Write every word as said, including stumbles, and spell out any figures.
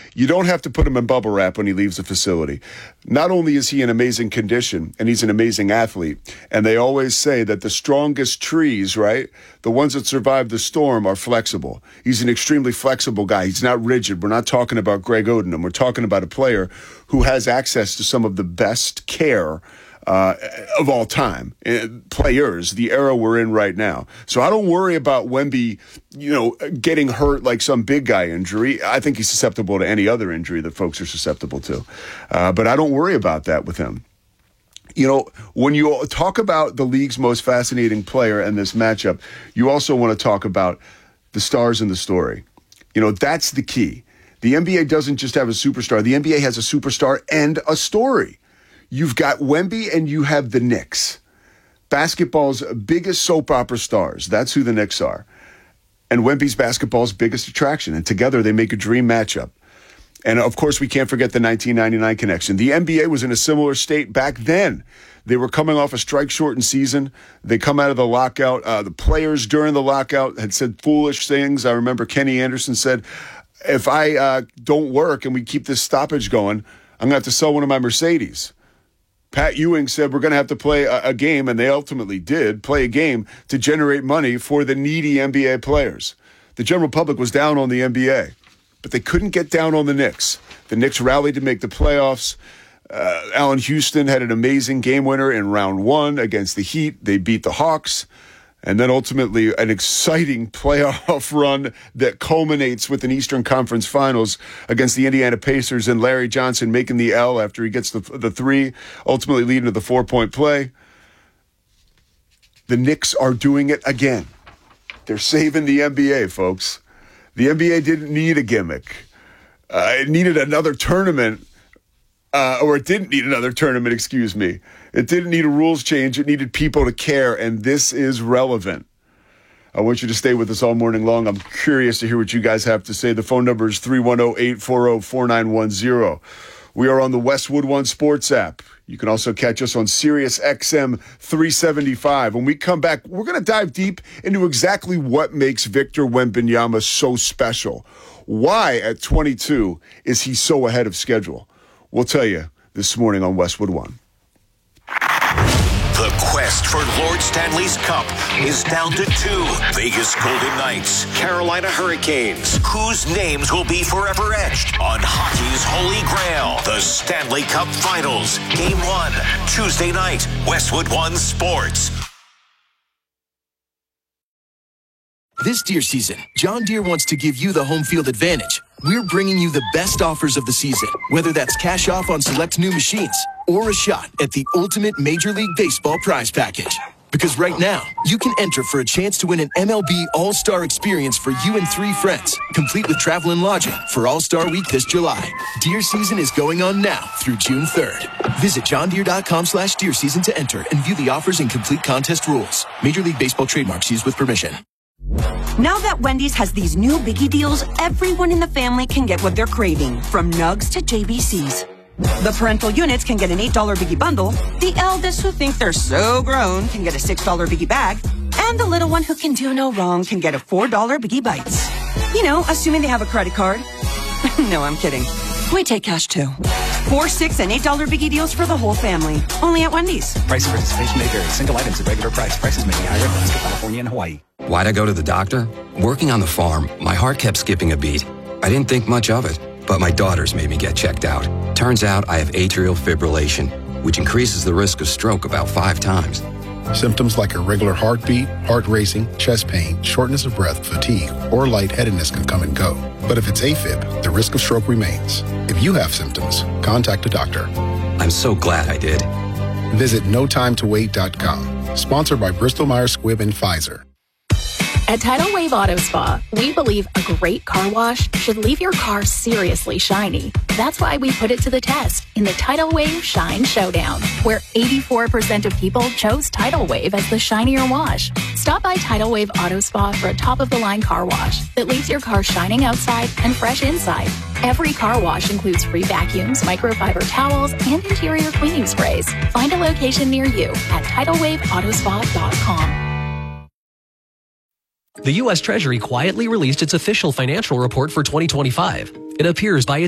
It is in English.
You don't have to put him in bubble wrap when he leaves the facility. Not only is he in amazing condition, and he's an amazing athlete, and they always say that the strongest trees, right, the ones that survive the storm are flexible. He's an extremely flexible guy. He's not rigid. We're not talking about Greg Oden. We're talking about a player who has access to some of the best care Uh, of all time, uh, players, the era we're in right now. So I don't worry about Wemby, you know, getting hurt like some big guy injury. I think he's susceptible to any other injury that folks are susceptible to. Uh, but I don't worry about that with him. You know, when you talk about the league's most fascinating player in this matchup, you also want to talk about the stars in the story. You know, that's the key. The N B A doesn't just have a superstar. The N B A has a superstar and a story. You've got Wemby and you have the Knicks. Basketball's biggest soap opera stars. That's who the Knicks are. And Wemby's basketball's biggest attraction. And together they make a dream matchup. And of course, we can't forget the nineteen ninety-nine connection. The N B A was in a similar state back then. They were coming off a strike-shortened season. They come out of the lockout. Uh, the players during the lockout had said foolish things. I remember Kenny Anderson said, if I uh, don't work and we keep this stoppage going, I'm going to have to sell one of my Mercedes. Pat Ewing said we're going to have to play a, a game, and they ultimately did, play a game to generate money for the needy N B A players. The general public was down on the N B A, but they couldn't get down on the Knicks. The Knicks rallied to make the playoffs. Uh, Allen Houston had an amazing game winner in round one against the Heat. They beat the Hawks. And then ultimately an exciting playoff run that culminates with an Eastern Conference Finals against the Indiana Pacers and Larry Johnson making the L after he gets the, the three, ultimately leading to the four-point play. The Knicks are doing it again. They're saving the N B A, folks. The N B A didn't need a gimmick. Uh, it needed another tournament, uh, or it didn't need another tournament, excuse me. It didn't need a rules change. It needed people to care, and this is relevant. I want you to stay with us all morning long. I'm curious to hear what you guys have to say. The phone number is three one zero, eight four zero, four nine one zero. We are on the Westwood One Sports app. You can also catch us on Sirius X M three seventy-five. When we come back, we're going to dive deep into exactly what makes Victor Wembanyama so special. Why, at twenty-two, is he so ahead of schedule? We'll tell you this morning on Westwood One. The quest for Lord Stanley's Cup is down to two. Vegas Golden Knights, Carolina Hurricanes, whose names will be forever etched on hockey's holy grail. The Stanley Cup Finals, Game one, Tuesday night, Westwood One Sports. This deer season, John Deere wants to give you the home field advantage. We're bringing you the best offers of the season, whether that's cash off on select new machines or a shot at the ultimate Major League Baseball prize package. Because right now, you can enter for a chance to win an M L B All-Star experience for you and three friends, complete with travel and lodging for All-Star Week this July. Deer season is going on now through June third. Visit johndeere.com slash deer season to enter and view the offers and complete contest rules. Major League Baseball trademarks used with permission. Now that Wendy's has these new biggie deals, everyone in the family can get what they're craving, from nugs to J B Cs. The parental units can get an eight dollar biggie bundle, the eldest who think they're so grown can get a six dollar biggie bag, and the little one who can do no wrong can get a four dollar biggie bites. You know, assuming they have a credit card. No, I'm kidding. We take cash too. Four, six, and eight dollar biggie deals for the whole family. Only at Wendy's. Price and participation may vary. Single items at regular price. Prices may be higher in Alaska, California, and Hawaii. Why'd I go to the doctor? Working on the farm, my heart kept skipping a beat. I didn't think much of it, but my daughters made me get checked out. Turns out I have atrial fibrillation, which increases the risk of stroke about five times. Symptoms like irregular heartbeat, heart racing, chest pain, shortness of breath, fatigue, or lightheadedness can come and go. But if it's AFib, the risk of stroke remains. If you have symptoms, contact a doctor. I'm so glad I did. Visit no time to wait dot com. Sponsored by Bristol Myers Squibb and Pfizer. At Tidal Wave Auto Spa, we believe a great car wash should leave your car seriously shiny. That's why we put it to the test in the Tidal Wave Shine Showdown, where eighty-four percent of people chose Tidal Wave as the shinier wash. Stop by Tidal Wave Auto Spa for a top-of-the-line car wash that leaves your car shining outside and fresh inside. Every car wash includes free vacuums, microfiber towels, and interior cleaning sprays. Find a location near you at tidal wave auto spa dot com. The U S Treasury quietly released its official financial report for twenty twenty-five. It appears by its